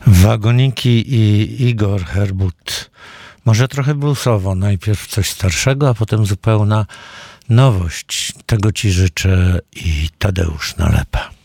Wagoniki i Igor Herbut. Może trochę bluesowo. Najpierw coś starszego, a potem zupełna nowość. Tego ci życzę i Tadeusz Nalepa.